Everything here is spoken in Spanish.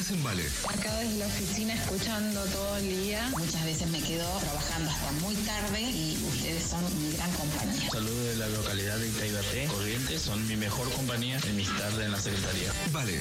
En Vale. Acá desde la oficina escuchando todo el día. Muchas veces me quedo trabajando hasta muy tarde y ustedes son mi gran compañía. Saludos de la localidad de Itaibaté. Corrientes son mi mejor compañía en mis tardes en la secretaría. Vale.